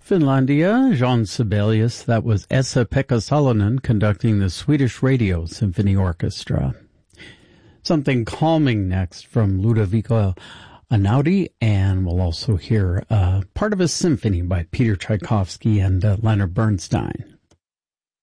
Finlandia, Jean Sibelius. That was Esa-Pekka Salonen conducting the Swedish Radio Symphony Orchestra. Something calming next from Ludovico Einaudi, and we'll also hear part of a symphony by Peter Tchaikovsky and Leonard Bernstein.